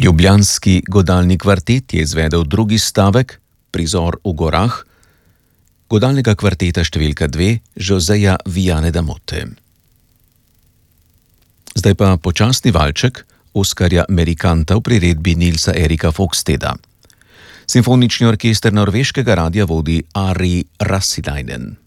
Ljubljanski godalni kvartet je izvedel drugi stavek, Prizor v gorah, godalnega kvarteta številka 2 Joseja Viane da Motte. Zdaj pa počasni valček Oskarja Merikanta v priredbi Nilsa Erika Fogsteda. Simfonični orkester norveškega radia vodi Ari Rassilainen.